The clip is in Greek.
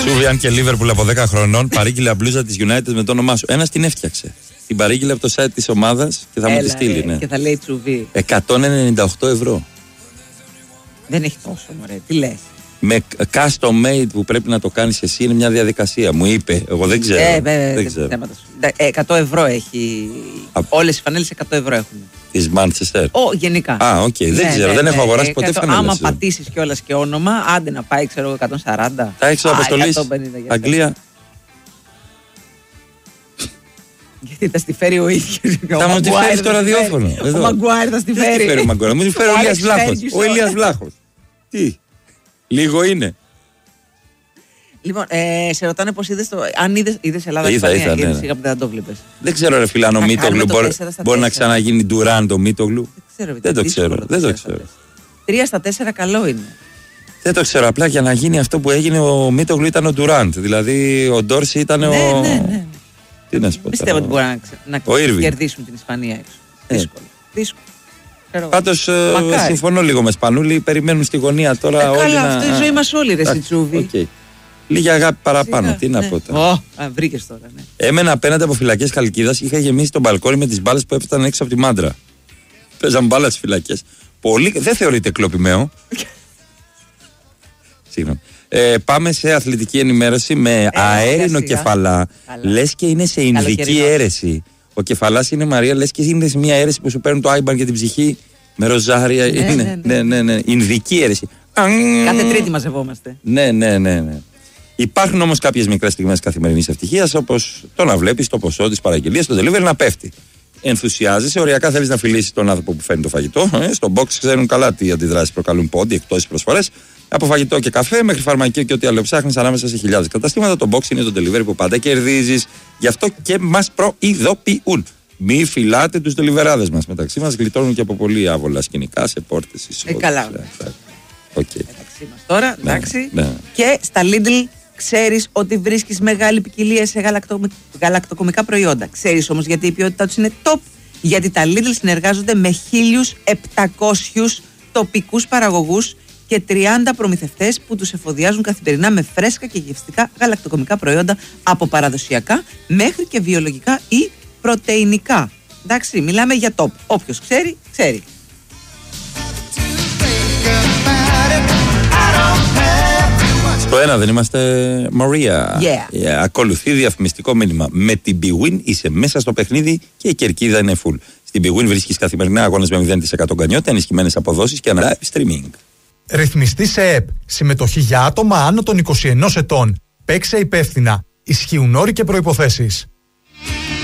Τσούβι, αν και Λίβερπουλ από 10 χρονών, παρήγγειλε μπλούζα της United με το όνομά σου. Ένας την έφτιαξε. Την παρήγγειλε από το site της ομάδας και θα μου τη στείλει. Ναι. Και θα λέει Τσούβι. 198 ευρώ. Δεν έχει τόσο, μωρέ. Τι λες. Με custom made που πρέπει να το κάνεις εσύ είναι μια διαδικασία. Μου είπε. Εγώ δεν ξέρω. Δεν ξέρω. 100 ευρώ έχει. Όλες οι φανέλες 100 ευρώ έχουν. Της Manchester. Γενικά. Οκ. Δεν ξέρω. Δεν έχω αγοράσει ποτέ φανέλες. Άμα πατήσεις κιόλας και όνομα, άντε να πάει, ξέρω, 140. Τα έχεις αποστολής. Αγγλία. Γιατί θα στη φέρει ο ίδιος. Θα μου τη φέρει στο ραδιόφωνο. Ο Μαγκουάιρ θα στη φέρει. Δεν μου τη φέρει ο Ηλίας Βλάχος. Τι. Λίγο είναι. Λοιπόν, σε ρωτάνε πως είδες αν είδες Ελλάδα-Ισπανία και σιγά που δεν το βλέπεις. Δεν ξέρω ρε φίλε αν ο Μίτογλου μπορεί να ξαναγίνει Ντουράν το Μίτογλου. Δεν το ξέρω. 3 στα 4 καλό είναι. Δεν το ξέρω, απλά για να γίνει αυτό που έγινε ο Μίτογλου ήταν ο Ντουράντ. Δηλαδή ο Ντόρση ήταν ο... Ναι. Τι να σου πω. Πιστεύω ότι μπορεί να κερδίσουν την Ισπανία έξω. Δύσκολο. Πάντως συμφωνώ λίγο με Σπανούλη, περιμένουν στη γωνία τώρα όλοι. Καλά, αυτό η ζωή μας όλοι, ρε Σιτσούβι. Λίγη αγάπη παραπάνω, τι να πω τώρα. Βρήκες τώρα, ναι. Έμενα απέναντι από φυλακές Χαλκίδας, είχα γεμίσει τον μπαλκόνι με τις μπάλες που έφταναν έξω από τη μάντρα. Παίζαν μπάλα στις φυλακές. Δεν θεωρείται κλοπημαίο. Συγγνώμη. Πάμε σε αθλητική ενημέρωση με αέρινο κεφαλά. Λες και είναι σε ινδική αίρεση. Ο κεφαλάς είναι Μαρία, λες και είναι σε μια αίρεση που σου παίρνουν το άιμπαν και την ψυχή με ροζάρια. Ναι. Ινδική αίρεση. Κάθε Τρίτη μαζευόμαστε. Ναι. Υπάρχουν όμως κάποιες μικρές στιγμές καθημερινής ευτυχίας, όπως το να βλέπεις το ποσό της παραγγελίας, το delivery να πέφτει. Ενθουσιάζεσαι, οριακά θέλεις να φιλήσεις τον άνθρωπο που φέρνει το φαγητό. Στο box ξέρουν καλά τι αντιδράσεις προκαλούν πόντι, εκτός προσφορές. Από φαγητό και καφέ μέχρι φαρμακείο και ό,τι άλλο ψάχνεις ανάμεσα σε χιλιάδες καταστήματα. Το box είναι το delivery που πάντα κερδίζεις. Γι' αυτό και μας προειδοποιούν. Μη φυλάτε τους deliverάδες μας. Μεταξύ μας γλιτώνουν και από πολύ άβολα σκηνικά σε πόρτες εισόδους. Καλά. Okay. Μεταξύ μας τώρα, εντάξει. Ναι. Και στα Lidl ξέρεις ότι βρίσκεις μεγάλη ποικιλία σε γαλακτοκομικά προϊόντα. Ξέρεις όμως γιατί η ποιότητά τους είναι top. Γιατί τα Lidl συνεργάζονται με 1.700 τοπικούς παραγωγούς και 30 προμηθευτές που τους εφοδιάζουν καθημερινά με φρέσκα και γευστικά γαλακτοκομικά προϊόντα από παραδοσιακά μέχρι και βιολογικά ή πρωτεϊνικά. Εντάξει, μιλάμε για top. Όποιος ξέρει, ξέρει. Στο ένα δεν είμαστε, Μαρία. Ακολουθεί διαφημιστικό μήνυμα. Με την BWIN είσαι μέσα στο παιχνίδι και η κερκίδα είναι full. Στην BWIN βρίσκεις καθημερινά αγώνες με 0% γκανιότητα, ενισχυμένες αποδόσεις και live streaming. Ρυθμιστή σε ΕΠ. Συμμετοχή για άτομα άνω των 21 ετών. Παίξε υπεύθυνα. Ισχύουν όροι και προϋποθέσεις.